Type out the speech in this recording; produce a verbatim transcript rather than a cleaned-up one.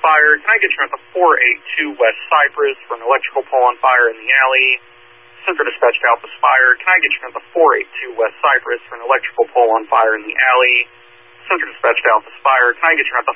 fire. Can I get you at the four eight two West Cypress for an electrical pole on fire in the alley? Central Dispatch to Alpha Spire. Can I get you at the four eight two West Cypress for an electrical pole on fire in the alley? Central Dispatch to Alpha Spire. Can I get you at the